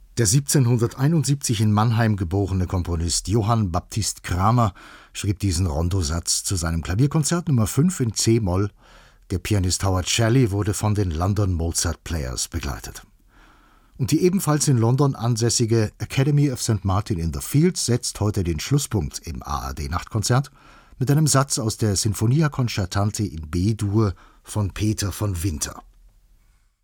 Der 1771 in Mannheim geborene Komponist Johann Baptist Cramer schrieb diesen Rondosatz zu seinem Klavierkonzert Nummer 5 in c-Moll. Der Pianist Howard Shelley wurde von den London Mozart Players begleitet. Und die ebenfalls in London ansässige Academy of St. Martin in the Fields setzt heute den Schlusspunkt im ARD-Nachtkonzert mit einem Satz aus der Sinfonia Concertante in B-Dur von Peter von Winter.